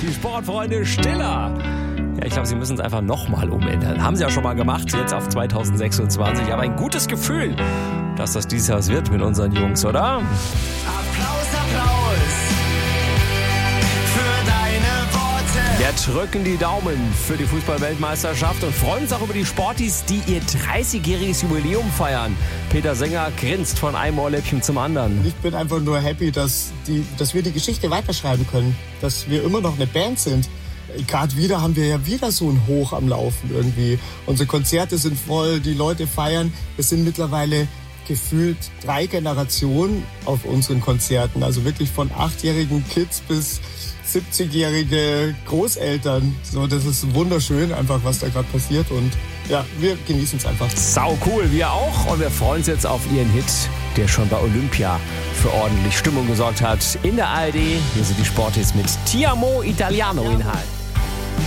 die Sportfreunde Stiller. Ja, ich glaube, sie müssen es einfach nochmal umändern. Haben sie ja schon mal gemacht, jetzt auf 2026. Aber ein gutes Gefühl, dass das dieses Jahr wird mit unseren Jungs, oder? Applaus, Applaus für deine Worte. Wir drücken die Daumen für die Fußball-Weltmeisterschaft und freuen uns auch über die Sportis, die ihr 30-jähriges Jubiläum feiern. Peter Sänger grinst von einem Ohrläppchen zum anderen. Ich bin einfach nur happy, dass wir die Geschichte weiterschreiben können. Dass wir immer noch eine Band sind. Gerade haben wir ja wieder so ein Hoch am Laufen irgendwie. Unsere Konzerte sind voll, die Leute feiern. Es sind mittlerweile gefühlt 3 Generationen auf unseren Konzerten. Also wirklich von 8-jährigen Kids bis 70-jährige Großeltern. So, das ist wunderschön, einfach was da gerade passiert. Und ja, wir genießen es einfach. Sau cool, wir auch. Und wir freuen uns jetzt auf ihren Hit, der schon bei Olympia für ordentlich Stimmung gesorgt hat. In der ARD, hier sind die Sportis mit Ti Amo Italiano Inhalt.